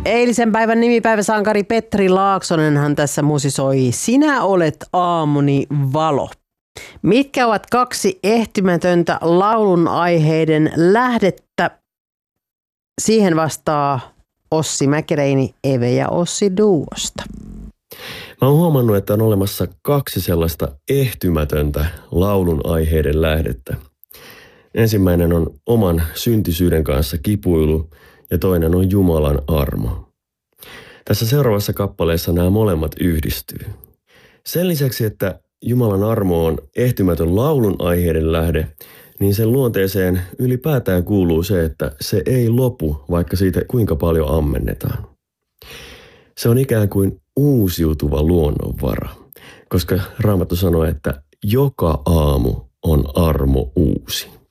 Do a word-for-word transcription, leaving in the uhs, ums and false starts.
Eilisen päivän nimipäiväsankari Petri Laaksonenhan tässä musisoi Sinä olet aamuni valo. Mitkä ovat kaksi ehtymätöntä laulun aiheiden lähdettä? Siihen vastaa Ossi Mäkereini Eve ja Ossi duosta. Mä oon huomannut, että on olemassa kaksi sellaista ehtymätöntä laulun aiheiden lähdettä. Ensimmäinen on oman syntisyyden kanssa kipuilu ja toinen on Jumalan armo. Tässä seuraavassa kappaleessa nämä molemmat yhdistyy. Sen lisäksi, että Jumalan armo on ehtymätön laulun aiheiden lähde, niin sen luonteeseen ylipäätään kuuluu se, että se ei lopu, vaikka siitä kuinka paljon ammennetaan. Se on ikään kuin uusiutuva luonnonvara, koska Raamattu sanoo, että joka aamu on armo uusi.